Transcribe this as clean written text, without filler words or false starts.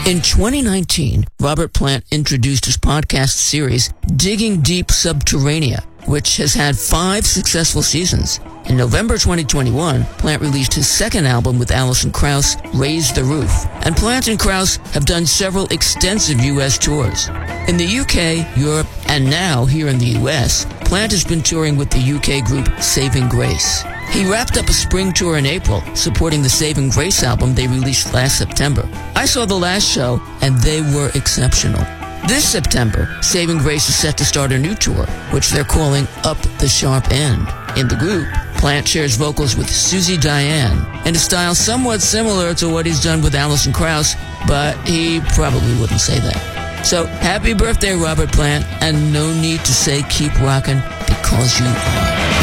In 2019, Robert Plant introduced his podcast series, Digging Deep Subterranea, which has had 5 successful seasons. In November 2021, Plant released his second album with Alison Krauss, Raise the Roof. And Plant and Krauss have done several extensive U.S. tours. In the UK, Europe, and now here in the U.S., Plant has been touring with the UK group Saving Grace. He wrapped up a spring tour in April, supporting the Saving Grace album they released last September. I saw the last show, and they were exceptional. This September, Saving Grace is set to start a new tour, which they're calling Up the Sharp End. In the group, Plant shares vocals with Susie Diane, in a style somewhat similar to what he's done with Alison Krauss, but he probably wouldn't say that. So, happy birthday, Robert Plant, and no need to say keep rockin', because you are.